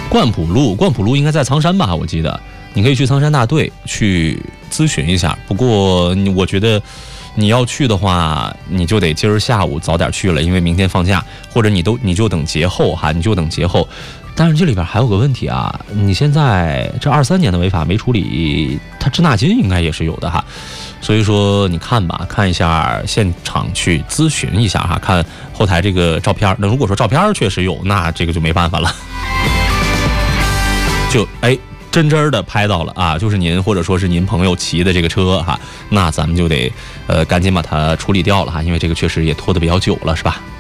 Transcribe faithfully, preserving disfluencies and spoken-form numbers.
冠浦路，冠浦路应该在苍山吧？我记得，你可以去苍山大队去咨询一下。不过，我觉得你要去的话，你就得今儿下午早点去了，因为明天放假，或者你都你就等节后哈，你就等节后。但是这里边还有个问题啊，你现在这二三年的违法没处理，他滞纳金应该也是有的哈。所以说你看吧，看一下现场去咨询一下哈，看后台这个照片。那如果说照片确实有，那这个就没办法了。就哎，真真的拍到了啊，就是您或者说是您朋友骑的这个车哈，那咱们就得呃赶紧把它处理掉了哈，因为这个确实也拖得比较久了，是吧？